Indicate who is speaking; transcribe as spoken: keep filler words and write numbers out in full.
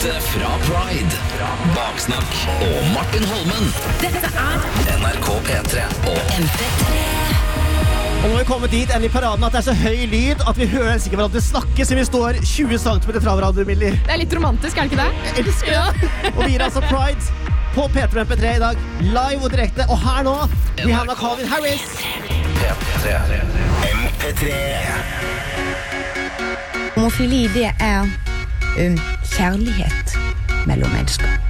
Speaker 1: Direkte fra Pride. Baksnakk og Martin Holmen.
Speaker 2: Dette er
Speaker 1: N R K P tre og
Speaker 2: M P tre.
Speaker 3: Og nå har vi kommet dit enn i paraden at det er så høy lyd at vi hører sikkert hverandre snakke som vi står tjue centimeter fra hverandre, Millie.
Speaker 4: Det er litt romantisk, er det ikke det?
Speaker 3: Jeg elsker det. Og vi er altså Pride på P tre og M P tre i dag, live og direkte. Og her nå, Rihanna Calvin Harris.
Speaker 1: P tre. M P tre.
Speaker 5: Homofili, det er um, kjærlighet mellom mennesker.